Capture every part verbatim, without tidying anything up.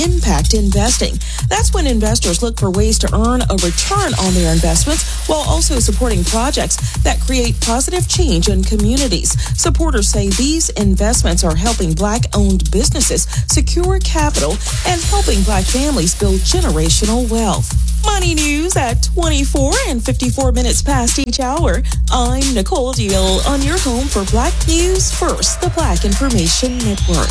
impact investing. That's when investors look for ways to earn a return on their investments while also supporting projects that create positive change in communities. Supporters say these investments are helping Black-owned businesses secure capital and helping Black families build generational wealth. Money news at twenty-four and fifty-four minutes past each hour. I'm Nicole Deal on your home for Black News First, the Black Information Network.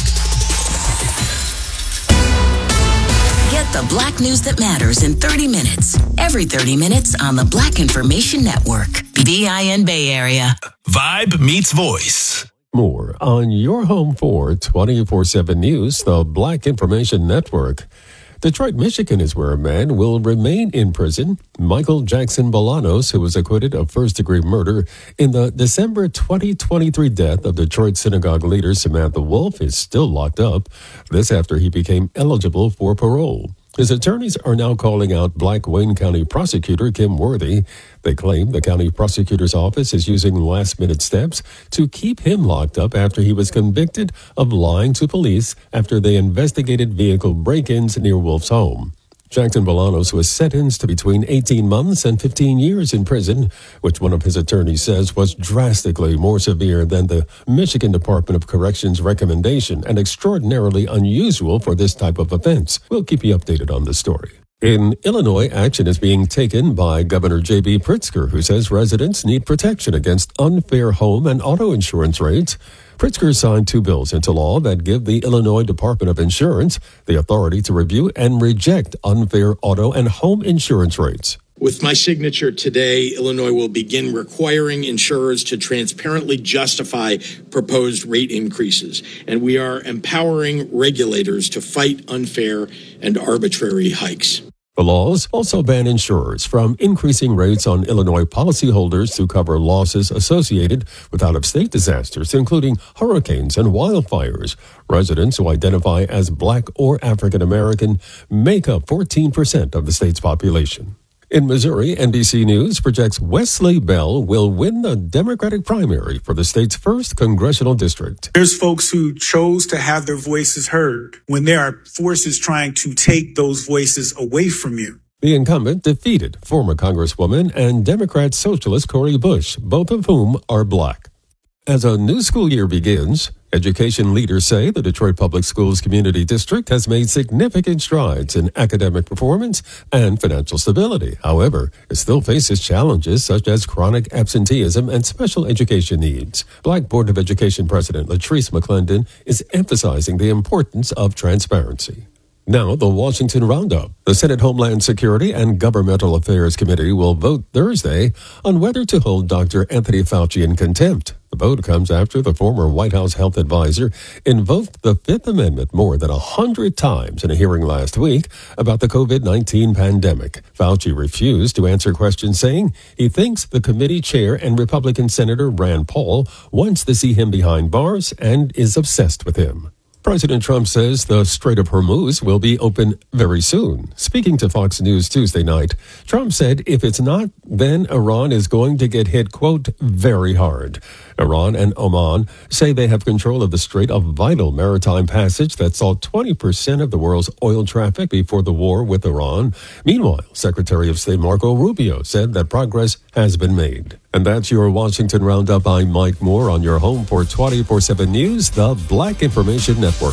Get the Black news that matters in thirty minutes. Every thirty minutes on the Black Information Network. V I N Bay Area. Vibe meets voice. More on your home for twenty-four seven News, the Black Information Network. Detroit, Michigan is where a man will remain in prison. Michael Jackson Bolanos, who was acquitted of first-degree murder in the December twenty twenty-three death of Detroit synagogue leader Samantha Wolf, is still locked up. This after he became eligible for parole. His attorneys are now calling out Black Wayne County prosecutor Kim Worthy. They claim the county prosecutor's office is using last-minute steps to keep him locked up after he was convicted of lying to police after they investigated vehicle break-ins near Wolf's home. Jackson Bolanos was sentenced to between eighteen months and fifteen years in prison, which one of his attorneys says was drastically more severe than the Michigan Department of Corrections recommendation and extraordinarily unusual for this type of offense. We'll keep you updated on this story. In Illinois, action is being taken by Governor J B Pritzker, who says residents need protection against unfair home and auto insurance rates. Pritzker signed two bills into law that give the Illinois Department of Insurance the authority to review and reject unfair auto and home insurance rates. With my signature today, Illinois will begin requiring insurers to transparently justify proposed rate increases, and we are empowering regulators to fight unfair and arbitrary hikes. The laws also ban insurers from increasing rates on Illinois policyholders to cover losses associated with out-of-state disasters, including hurricanes and wildfires. Residents who identify as Black or African American make up fourteen percent of the state's population. In Missouri, N B C News projects Wesley Bell will win the Democratic primary for the state's first congressional district. There's folks who chose to have their voices heard when there are forces trying to take those voices away from you. The incumbent defeated former Congresswoman and Democrat Socialist Cori Bush, both of whom are Black. As a new school year begins, education leaders say the Detroit Public Schools Community District has made significant strides in academic performance and financial stability. However, it still faces challenges such as chronic absenteeism and special education needs. Black Board of Education President Latrice McClendon is emphasizing the importance of transparency. Now, the Washington Roundup. The Senate Homeland Security and Governmental Affairs Committee will vote Thursday on whether to hold Doctor Anthony Fauci in contempt. The vote comes after the former White House health advisor invoked the Fifth Amendment more than a hundred times in a hearing last week about the covid nineteen pandemic. Fauci refused to answer questions, saying he thinks the committee chair and Republican Senator Rand Paul wants to see him behind bars and is obsessed with him. President Trump says the Strait of Hormuz will be open very soon. Speaking to Fox News Tuesday night, Trump said if it's not, then Iran is going to get hit, quote, very hard. Iran and Oman say they have control of the strait, a vital maritime passage that saw twenty percent of the world's oil traffic before the war with Iran. Meanwhile, Secretary of State Marco Rubio said that progress has been made. And that's your Washington Roundup. I'm Mike Moore on your home for twenty-four seven News, the Black Information Network.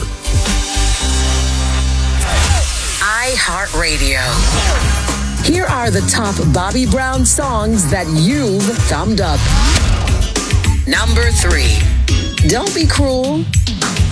iHeartRadio. Here are the top Bobby Brown songs that you've thumbed up. Number three, Don't Be Cruel.